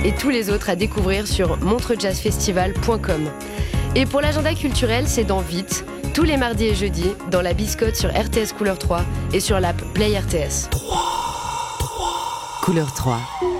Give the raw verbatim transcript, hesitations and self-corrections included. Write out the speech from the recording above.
et tous les autres à découvrir sur montreux jazz festival point com. Et pour l'agenda culturel, c'est dans Vite, tous les mardis et jeudis, dans la Biscotte sur R T S Couleur trois et sur l'app Play R T S. Couleur trois.